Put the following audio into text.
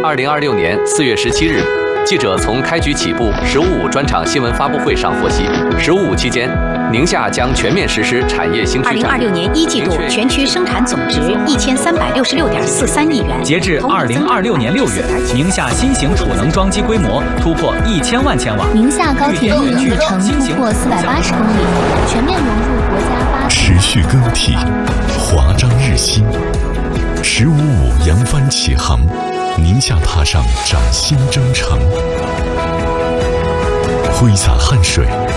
2026年4月17日，记者从开局起步“15.5”专场新闻发布会上获悉，“15.5”期间，宁夏将全面实施产业兴区战略。 2026年1季度全区生产总值1366.43亿元。 截至2026年6月，宁夏新型储能装机规模突破1000万千瓦。 宁夏高铁运营里程突破480公里，全面融入国家持续更替，华章日新。“15.5”扬帆起航，宁夏踏上崭新征程。挥洒汗水，